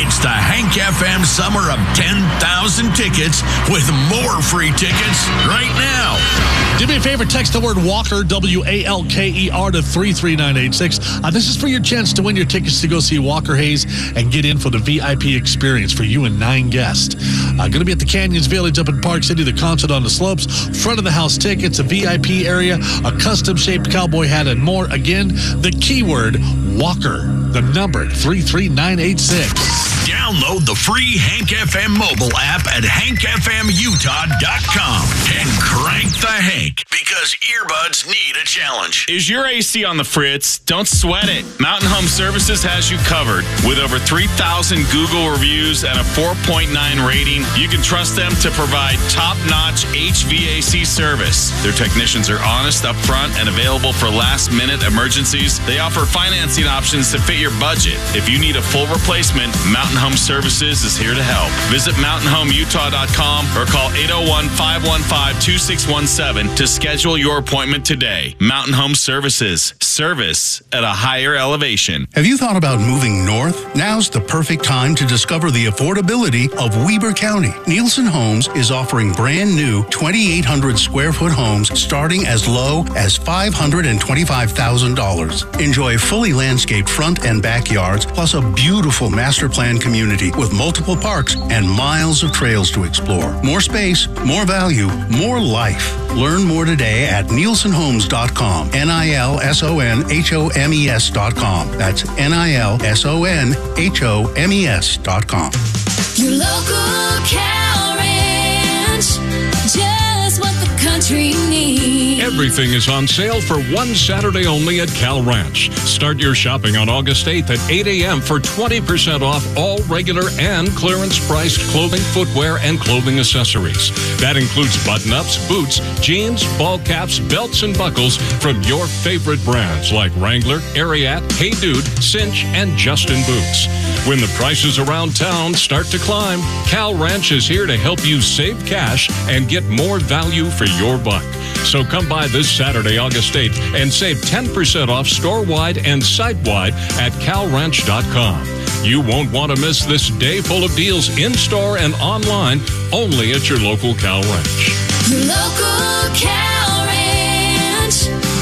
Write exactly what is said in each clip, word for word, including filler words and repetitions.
It's the Hank F M Summer of ten thousand tickets with more free tickets right now. Do me a favor, text the word Walker, W A L K E R, to three three nine eight six. Uh, this is for your chance to win your tickets to go see Walker Hayes and get in for the V I P experience for you and nine guests. Uh, going to be at the Canyons Village up in Park City, the concert on the slopes, front of the house tickets, a V I P area, a custom-shaped cowboy hat, and more. Again, the keyword Walker, the number three three nine eight six. Download the free Hank F M mobile app at hank f m utah dot com and crank the Hank, because earbuds need a challenge. Is your A C on the fritz? Don't sweat it. Mountain Home Services has you covered. With over three thousand Google reviews and a four point nine rating, you can trust them to provide top-notch H V A C service. Their technicians are honest, upfront, and available for last-minute emergencies. They offer financing options to fit your budget. If you need a full replacement, Mountain Home Services is here to help. Visit mountain home utah dot com or call eight oh one, five one five, two six one seven to schedule your appointment today. Mountain Home Services. Service at a higher elevation. Have you thought about moving north? Now's the perfect time to discover the affordability of Weber County. Nielsen Homes is offering brand new twenty-eight hundred square foot homes starting as low as five hundred twenty-five thousand dollars. Enjoy fully landscaped front and backyards, plus a beautiful master plan community with multiple parks and miles of trails to explore. More space, more value, more life. Learn more today at nielsen homes dot com. N I L S O N H O M E S dot com. That's N I L S O N H O M E S dot com. Your local cow ranch, just what the country needs. Everything is on sale for one Saturday only at Cal Ranch. Start your shopping on August eighth at eight a.m. for twenty percent off all regular and clearance-priced clothing, footwear, and clothing accessories. That includes button-ups, boots, jeans, ball caps, belts, and buckles from your favorite brands like Wrangler, Ariat, Hey Dude, Cinch, and Justin Boots. When the prices around town start to climb, Cal Ranch is here to help you save cash and get more value for your buck. So come by this Saturday, August eighth, and save ten percent off store-wide and site-wide at cal ranch dot com. You won't want to miss this day full of deals in-store and online, only at your local Cal Ranch. Your local cow ranch,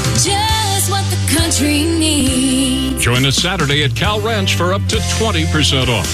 just what the country needs. Join us Saturday at Cal Ranch for up to twenty percent off.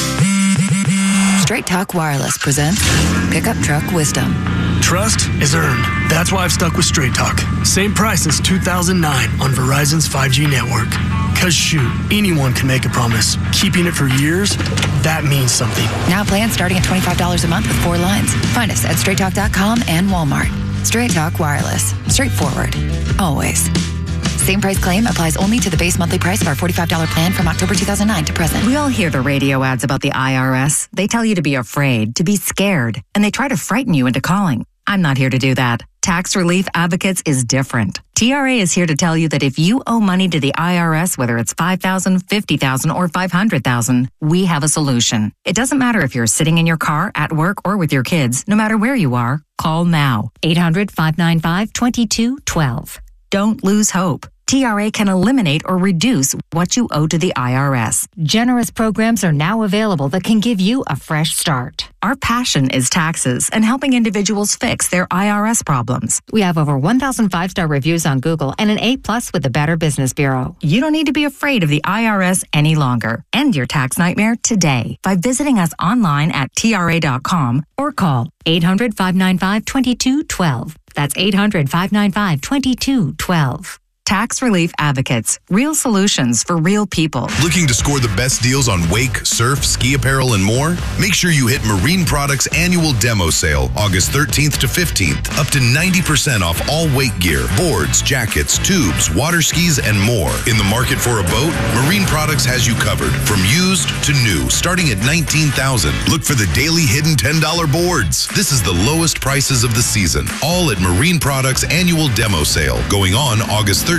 Straight Talk Wireless presents Pickup Truck Wisdom. Trust is earned. That's why I've stuck with Straight Talk. Same price since two thousand nine on Verizon's five G network. Cause shoot, anyone can make a promise. Keeping it for years, that means something. Now plans starting at twenty-five dollars a month with four lines. Find us at straight talk dot com and Walmart. Straight Talk Wireless. Straightforward. Always. Same price claim applies only to the base monthly price of our forty-five dollars plan from October two thousand nine to present. We all hear the radio ads about the I R S. They tell you to be afraid, to be scared, and they try to frighten you into calling. I'm not here to do that. Tax Relief Advocates is different. T R A is here to tell you that if you owe money to the I R S, whether it's five thousand dollars, fifty thousand dollars, or five hundred thousand dollars, we have a solution. It doesn't matter if you're sitting in your car, at work, or with your kids. No matter where you are, call now. eight hundred, five nine five, two two one two. Don't lose hope. T R A can eliminate or reduce what you owe to the I R S. Generous programs are now available that can give you a fresh start. Our passion is taxes and helping individuals fix their I R S problems. We have over one thousand five-star reviews on Google and an A plus with the Better Business Bureau. You don't need to be afraid of the I R S any longer. End your tax nightmare today by visiting us online at T R A dot com or call eight hundred, five nine five, two two one two. That's eight hundred, five nine five, two two one two. Tax Relief Advocates. Real solutions for real people. Looking to score the best deals on wake, surf, ski apparel, and more? Make sure you hit Marine Products Annual Demo Sale, August thirteenth to fifteenth. Up to ninety percent off all wake gear, boards, jackets, tubes, water skis, and more. In the market for a boat, Marine Products has you covered. From used to new, starting at nineteen thousand dollars. Look for the daily hidden ten dollar boards. This is the lowest prices of the season. All at Marine Products Annual Demo Sale, going on August thirteenth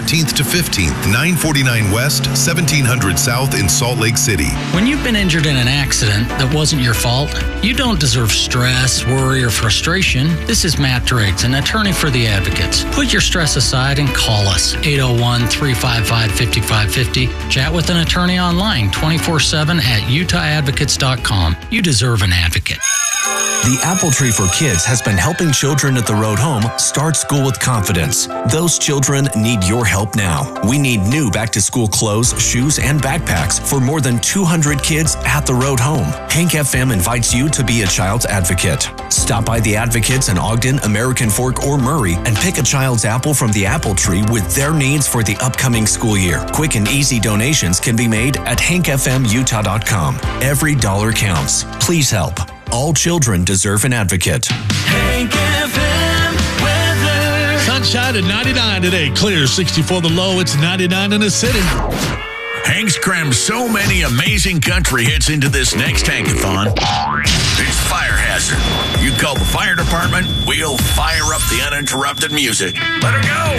thirteenth to fifteenth, nine forty-nine West, seventeen hundred South in Salt Lake City. When you've been injured in an accident that wasn't your fault, you don't deserve stress, worry, or frustration. This is Matt Driggs, an attorney for the Advocates. Put your stress aside and call us, eight oh one, three five five, five five five oh. Chat with an attorney online, twenty-four seven at utah advocates dot com. You deserve an advocate. The Apple Tree for Kids has been helping children at the road home start school with confidence. Those children need your help now. We need new back-to-school clothes, shoes, and backpacks for more than two hundred kids at the road home. Hank F M invites you to be a child's advocate. Stop by the Advocates in Ogden, American Fork, or Murray and pick a child's apple from the Apple Tree with their needs for the upcoming school year. Quick and easy donations can be made at hank f m utah dot com. Every dollar counts. Please help. All children deserve an advocate. Hank F M weather. Sunshine at ninety-nine today. Clear sixty-four the low. It's ninety-nine in the city. Hank's crammed so many amazing country hits into this next Hankathon. It's Fire Hazard. You call the fire department, we'll fire up the uninterrupted music. Let her go.